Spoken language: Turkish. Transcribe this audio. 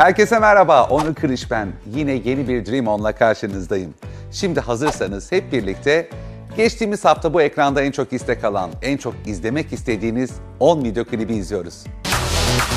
Herkese merhaba, Onur Kırış ben. Yine yeni bir Dream On'la karşınızdayım. Şimdi hazırsanız hep birlikte geçtiğimiz hafta bu ekranda en çok istek alan, en çok izlemek istediğiniz 10 video klibi izliyoruz.